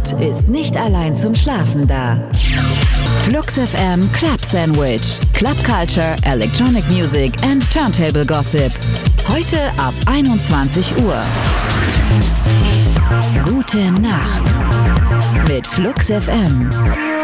World ist nicht allein zum Schlafen da. Flux FM Club Sandwich. Club Culture, Electronic Music and Turntable Gossip. Heute ab 21 Uhr. Gute Nacht mit Flux FM.